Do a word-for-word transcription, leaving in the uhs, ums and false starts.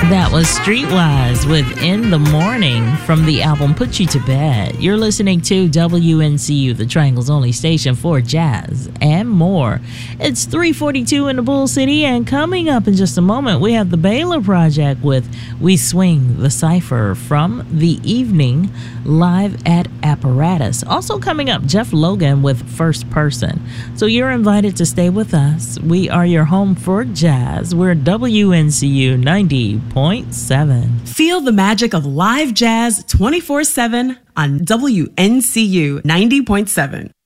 That was Streetwise with In the Morning from the album Put You to Bed. You're listening to W N C U, the Triangle's only station for jazz and more. It's three forty-two in the Bull City, and coming up in just a moment, we have the Baylor Project with We Swing the Cypher from the evening live at Apparatus. Also coming up, Jeff Logan with First Person. So you're invited to stay with us. We are your home for jazz. We're W N C U ninety point seven. Feel the magic of live jazz twenty-four seven on W N C U ninety point seven.